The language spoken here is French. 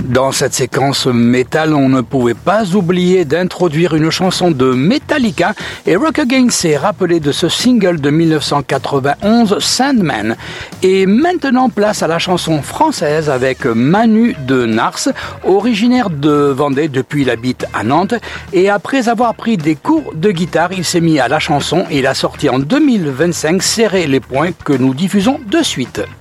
Dans cette séquence métal, on ne pouvait pas oublier d'introduire une chanson de Metallica et Rock Again s'est rappelé de ce single de 1991, Sandman. Et maintenant, place à la chanson française avec Manu de Nars, originaire de Vendée, depuis il habite à Nantes. Et après avoir pris des cours de guitare, il s'est mis à la chanson et il a sorti en 2025 Serrer les poings que nous diffusons de suite.